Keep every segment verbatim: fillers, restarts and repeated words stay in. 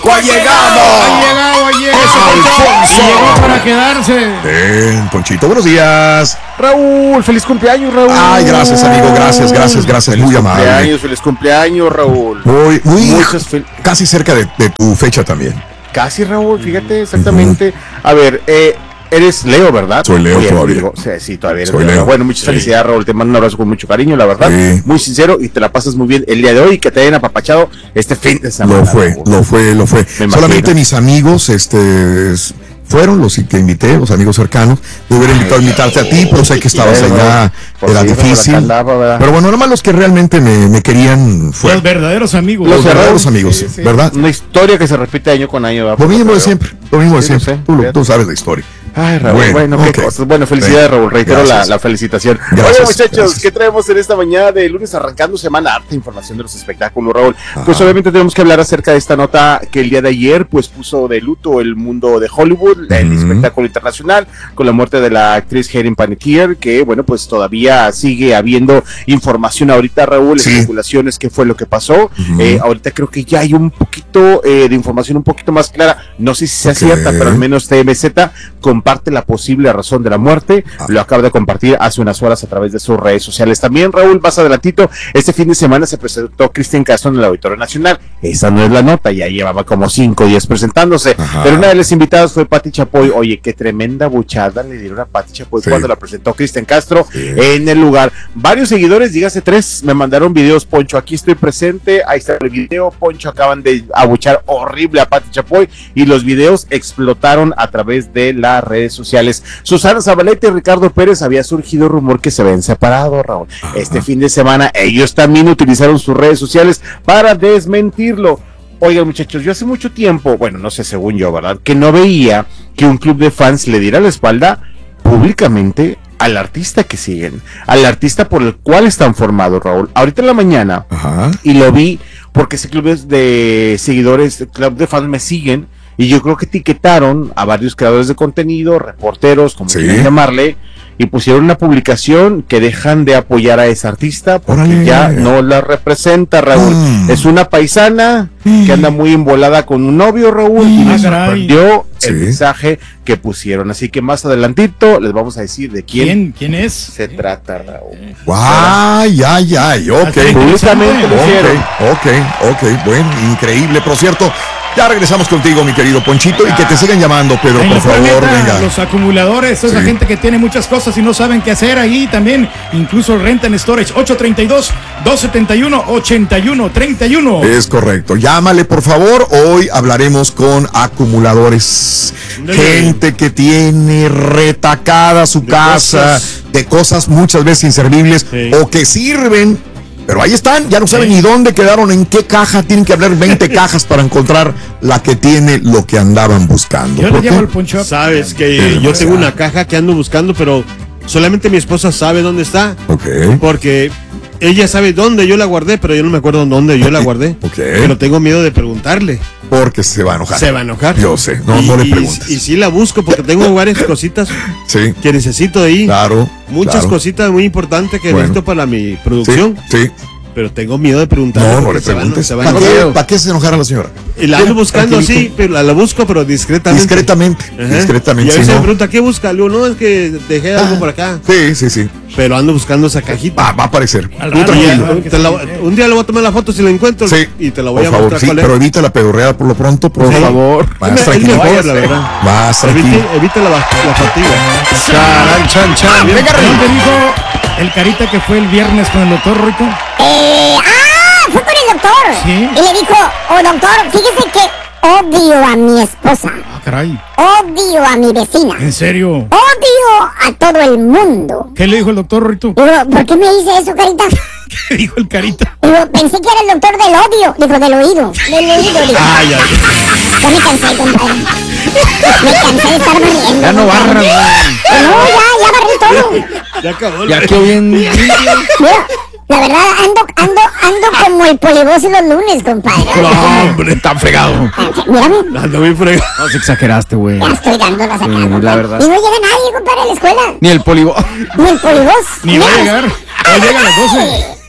¡Ya llegamos! ¡Ha llegado, ha llegado! Llegó para quedarse. Bien, Ponchito, buenos días. Raúl, feliz cumpleaños, Raúl. Ay, gracias, amigo, gracias, gracias, gracias, feliz muy amable. Feliz cumpleaños, feliz cumpleaños, Raúl. Muy, muy, fel- casi cerca de, de tu fecha también. Casi, Raúl, fíjate, exactamente. Uh-huh. A ver, eh... eres Leo, ¿verdad? Soy Leo Bien, todavía. Digo, sí, sí, todavía eres Soy Leo. Leo. Bueno, muchas sí. felicidades, Raúl. Te mando un abrazo con mucho cariño, la verdad. Sí. Muy sincero y te la pasas muy bien el día de hoy. Que te hayan apapachado este fin de semana. Lo fue, Raúl. lo fue, lo fue. Me Solamente imagino. mis amigos, este, fueron los que invité, los amigos cercanos. Me hubiera invitado a invitarte a ti, pero sé que estabas Sí, allá, pues era sí, difícil. andaba, pero bueno, nomás los que realmente me, me querían fueron. Los verdaderos amigos. Los Los verdaderos Raúl, amigos, sí, sí. ¿verdad? Una historia que se repite año con año. ¿verdad? Lo mismo de Pero- siempre, lo mismo de Sí, lo siempre. sé, Tú, lo- fíjate. tú sabes la historia. Ay, Raúl, Bueno, bueno, qué ok. cosas. Bueno, felicidades, Venga. Raúl. Reitero la, Gracias. la felicitación. Gracias, Oye, muchachos, gracias. ¿qué traemos en esta mañana de lunes arrancando semana? Harta información de los espectáculos, Raúl. Ajá. Pues obviamente tenemos que hablar acerca de esta nota que el día de ayer pues puso de luto el mundo de Hollywood, el Ujú. espectáculo internacional, con la muerte de la actriz Hayden Panettiere, que bueno, pues todavía sigue habiendo información ahorita, Raúl, Sí. especulaciones, qué fue lo que pasó. Ujú. Eh, ahorita creo que ya hay un poquito eh, de información un poquito más clara, no sé si sea Ok. cierta, pero al menos T M Z comparte la posible razón de la muerte, Ah. lo acaba de compartir hace unas horas a través de sus redes sociales. También, Raúl, más adelantito, este fin de semana se presentó Cristian Castro en el Auditorio Nacional. Esa no es la nota, ya llevaba como cinco días presentándose, Ajá. pero una de las invitadas fue Pati Chapoy. Oye, qué tremenda buchada le dieron a Pati Chapoy Sí. cuando la presentó Cristian Castro Sí. en el lugar. Varios seguidores, dígase tres, me mandaron videos. Poncho, aquí estoy presente, ahí está el video. Poncho, acaban de abuchar horrible a Pati Chapoy y los videos explotaron a través de las redes sociales. Susana Zabaleta y Ricardo Pérez, había surgido rumor que se habían separado, Raúl. Ajá. Este fin de semana ellos también utilizaron sus redes sociales para desmentirlo. Oigan, muchachos, yo hace mucho tiempo, bueno, no sé, según yo, ¿verdad?, que no veía que un club de fans le diera la espalda públicamente al artista que siguen, al artista por el cual están formados, Raúl. Ahorita en la mañana, Ajá. y lo vi porque ese club de seguidores, club de fans me siguen, y yo creo que etiquetaron a varios creadores de contenido, reporteros, como Sí. quieran llamarle, y pusieron una publicación que dejan de apoyar a esa artista porque Órale. ya no la representa, Raúl. Mm. Es una paisana que anda muy embolada con un novio, Raúl, y me Ah, caray. sorprendió el Sí. mensaje que pusieron. Así que más adelantito les vamos a decir de quién, ¿Quién? ¿Quién es? se trata, Raúl. Ay, ay, ay, ok. Hasta Públicamente lo hicieron. Ok, ok, ok, bueno, increíble. Por cierto, ya regresamos contigo, mi querido Ponchito, y que te sigan llamando, Pedro, En por el favor, planeta, venga. los acumuladores, es la Sí. gente que tiene muchas cosas y no saben qué hacer ahí también. Incluso renta en storage ocho treinta y dos, doscientos setenta y uno, ochenta y uno treinta y uno. Es correcto. Llámale, por favor. Hoy hablaremos con acumuladores. Gente que tiene retacada su casa cosas. de cosas muchas veces inservibles Sí. o que sirven. Pero ahí están, ya no saben Sí. ni dónde quedaron, en qué caja. Tienen que abrir veinte cajas para encontrar la que tiene lo que andaban buscando. Yo ¿Por le llevo qué? el poncho. Sabes que Sí, yo o tengo sea. una caja que ando buscando, pero solamente mi esposa sabe dónde está, Ok. porque ella sabe dónde yo la guardé, pero yo no me acuerdo dónde yo la guardé. Ok. Pero tengo miedo de preguntarle. Porque se va a enojar. Se va a enojar. Yo sé, no, y, no le y- preguntes. Y, sí la busco porque tengo varias cositas Sí, que necesito de ahí. claro. Muchas claro. cositas muy importantes que Bueno. necesito para mi Sí, producción, sí. pero tengo miedo de preguntarle. No, no porque le se va a- preguntes. se va a ¿Para enojar. qué, ¿Para qué se enojara la señora? Y la ando buscando así, Tranquilito. pero la, la busco, pero discretamente. Discretamente. Ajá. Discretamente. Y a sí, veces ¿no? me pregunta, ¿qué busca? Le digo, no, es que dejé algo por acá. Sí, sí, sí. Pero ando buscando esa cajita. Va, va a aparecer. Al Tú rato, tranquilo. ya, claro que Te la- sí. un día le voy a tomar la foto si la encuentro Sí. y te la voy Por a favor, mostrar sí, cuál es. pero evita la pedorrea por lo pronto, por Sí. favor. Es Más me- es tranquilo. mejor, la verdad. Más tranquilo. Evite, evite la, la fatiga. Charan, chan, chan. Venga, ¿Dónde Rey. dijo el carita que fue el viernes con el doctor Rico? Eh, ¡Ah! Fue con el doctor. Sí. Y le dijo, oh doctor, fíjese que odio a mi esposa. Ah, caray. Odio a mi vecina. ¿En serio? Odio a todo el mundo. ¿Qué le dijo el doctor Rito? Digo, ¿por qué me dice eso, carita? ¿Qué dijo el carita? Digo, pensé que era el doctor del odio. Digo, del oído. Del oído, digo. Ay, ay. Ya me cansé, compadre. Me cansé de estar barriendo. Ya no compadre. barras, güey. No, ya, ya barrí todo. Ya acabó. Ya quedó bien. Mira, la verdad, ando, ando, ando como el polivoz los lunes, compadre. No, hombre, está fregado. Mírame, Ando muy fregado. No, se exageraste, güey. ya estoy dando la sacada. Sí, la compadre. verdad. Y no llega nadie, compadre, a la escuela. Ni el polivo. Ni el polivoz. Ni va a Mira, llegar. Hoy llega a las doce.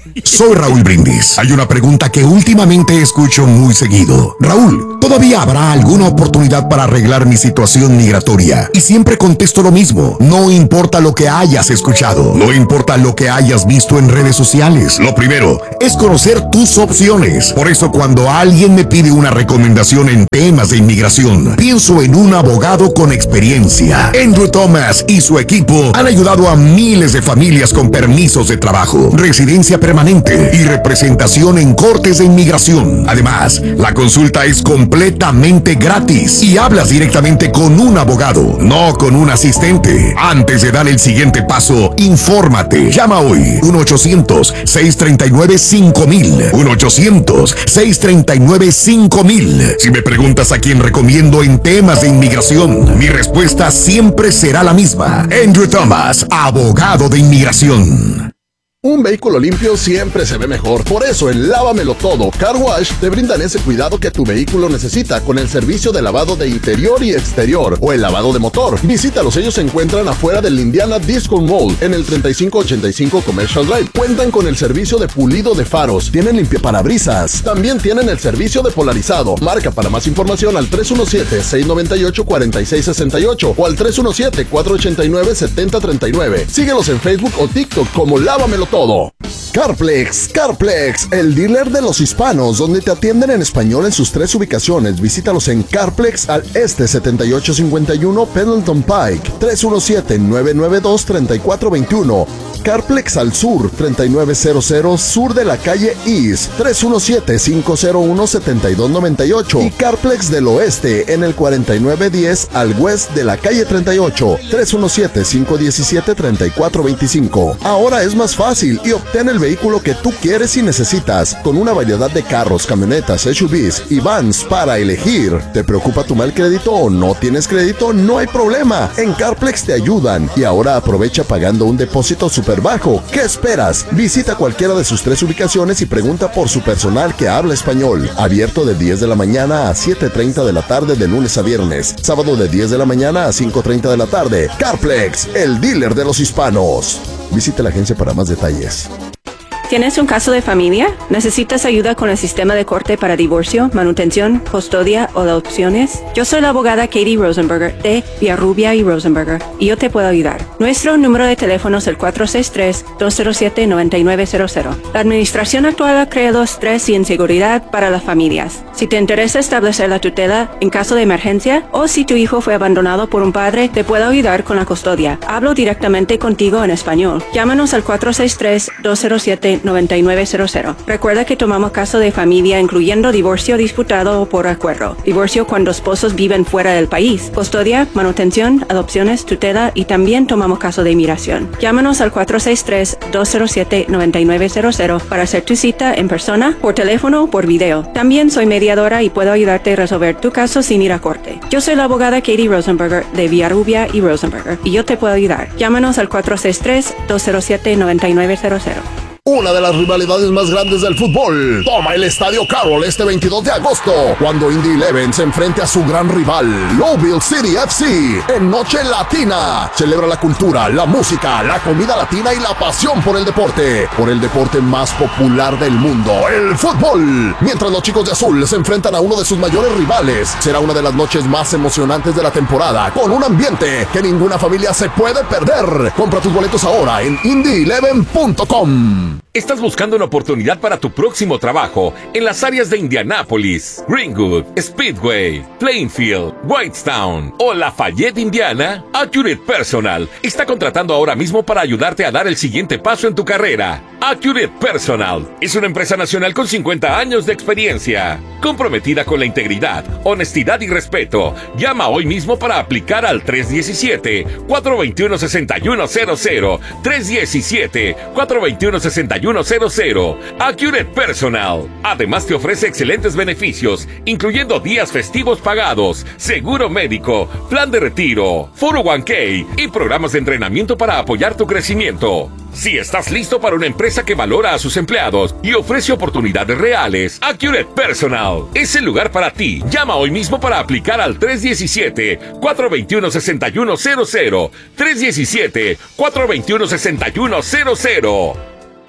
Soy Raúl Brindis. Hay una pregunta que últimamente escucho muy seguido. Raúl, ¿todavía habrá alguna oportunidad para arreglar mi situación migratoria? Y siempre contesto lo mismo. No importa lo que hayas escuchado. No importa lo que hayas visto en redes sociales. Lo primero es conocer tus opciones. Por eso cuando alguien me pide una recomendación en temas de inmigración, pienso en un abogado con experiencia. Andrew Thomas y su equipo han ayudado a miles de familias con permisos de trabajo, residencia permanente y representación en cortes de inmigración. Además, la consulta es completamente gratis y hablas directamente con un abogado, no con un asistente. Antes de dar el siguiente paso, infórmate. Llama hoy uno ochocientos, seiscientos treinta y nueve, cinco mil. uno ochocientos, seiscientos treinta y nueve, cinco mil. Si me preguntas a quién recomiendo en temas de inmigración, mi respuesta siempre será la misma. Andrew Thomas, abogado de inmigración. Un vehículo limpio siempre se ve mejor. Por eso en Lávamelo Todo Car Wash te brindan ese cuidado que tu vehículo necesita con el servicio de lavado de interior y exterior o el lavado de motor. Visítalos, ellos se encuentran afuera del Indiana Disco Mall en el treinta y cinco ochenta y cinco Commercial Drive. Cuentan con el servicio de pulido de faros, tienen limpiaparabrisas, también tienen el servicio de polarizado. Marca para más información al tres uno siete, seis nueve ocho, cuatro seis seis ocho o al tres uno siete, cuatro ocho nueve, siete cero tres nueve. Síguelos en Facebook o TikTok como Lávamelo Todo. Carplex, Carplex, el dealer de los hispanos, donde te atienden en español en sus tres ubicaciones. Visítalos en Carplex al este setenta y ocho cincuenta y uno Pendleton Pike, tres uno siete, nueve nueve dos, tres cuatro dos uno. Carplex al sur, treinta y nueve cero cero sur de la calle East, tres uno siete, cinco cero uno, siete dos nueve ocho. Y Carplex del oeste en el cuarenta y nueve diez al west de la calle treinta y ocho, tres uno siete, cinco uno siete, tres cuatro dos cinco. Ahora es más fácil y obtén el vehículo que tú quieres y necesitas, con una variedad de carros, camionetas, S U Vs y vans para elegir. ¿Te preocupa tu mal crédito o no tienes crédito? No hay problema, en Carplex te ayudan. Y ahora aprovecha pagando un depósito super bajo. ¿Qué esperas? Visita cualquiera de sus tres ubicaciones y pregunta por su personal que habla español. Abierto de diez de la mañana a siete treinta de la tarde de lunes a viernes. Sábado de diez de la mañana a cinco treinta de la tarde. Carplex, el dealer de los hispanos. Visite la agencia para más detalles. ¿Tienes un caso de familia? ¿Necesitas ayuda con el sistema de corte para divorcio, manutención, custodia o adopciones? Yo soy la abogada Katie Rosenberger de Villarrubia y Rosenberger y yo te puedo ayudar. Nuestro número de teléfono es el cuatro seis tres, dos cero siete, nueve nueve cero cero. La administración actual ha creado estrés y inseguridad para las familias. Si te interesa establecer la tutela en caso de emergencia o si tu hijo fue abandonado por un padre, te puedo ayudar con la custodia. Hablo directamente contigo en español. Llámanos al cuatro seis tres, dos cero siete, nueve nueve cero cero. Recuerda que tomamos caso de familia incluyendo divorcio disputado o por acuerdo, divorcio cuando esposos viven fuera del país, custodia, manutención, adopciones, tutela y también tomamos caso de inmigración. Llámanos al cuatro seis tres, dos cero siete, nueve nueve cero cero para hacer tu cita en persona, por teléfono o por video. También soy mediadora y puedo ayudarte a resolver tu caso sin ir a corte. Yo soy la abogada Katie Rosenberger de Villarrubia y Rosenberger y yo te puedo ayudar. Llámanos al cuatro seis tres, dos cero siete, nueve nueve cero cero. Una de las rivalidades más grandes del fútbol toma el Estadio Carroll este veintidós de agosto, cuando Indy Eleven se enfrente a su gran rival, Louisville City F C, en Noche Latina. Celebra la cultura, la música, la comida latina y la pasión por el deporte, por el deporte más popular del mundo, el fútbol. Mientras los chicos de azul se enfrentan a uno de sus mayores rivales, será una de las noches más emocionantes de la temporada, con un ambiente que ninguna familia se puede perder. Compra tus boletos ahora en indy eleven punto com. ¿Estás buscando una oportunidad para tu próximo trabajo en las áreas de Indianápolis, Greenwood, Speedway, Plainfield, Whitestown o Lafayette, Indiana? Accurate Personal está contratando ahora mismo para ayudarte a dar el siguiente paso en tu carrera. Accurate Personal es una empresa nacional con cincuenta años de experiencia, comprometida con la integridad, honestidad y respeto. Llama hoy mismo para aplicar al tres uno siete, cuatro dos uno, seis uno cero cero, tres uno siete, cuatro dos uno, seis uno cero cero. Accurate Personal. Además te ofrece excelentes beneficios, incluyendo días festivos pagados, seguro médico, plan de retiro, cuatro oh uno k y programas de entrenamiento para apoyar tu crecimiento. Si estás listo para una empresa que valora a sus empleados y ofrece oportunidades reales, Accurate Personal es el lugar para ti. Llama hoy mismo para aplicar al tres uno siete, cuatro dos uno, seis uno cero cero, tres uno siete, cuatro dos uno, seis uno cero cero.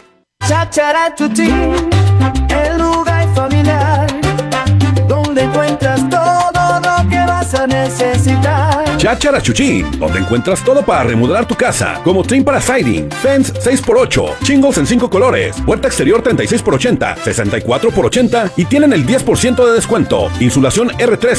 Chacharachuchi, el lugar familiar, donde encuentras todo lo que vas a necesitar. Chacharachuchi, donde encuentras todo para remodelar tu casa, como trim para siding, fence seis por ocho, shingles en cinco colores, puerta exterior treinta y seis por ochenta, sesenta y cuatro por ochenta y tienen el diez por ciento de descuento. Insulación R trece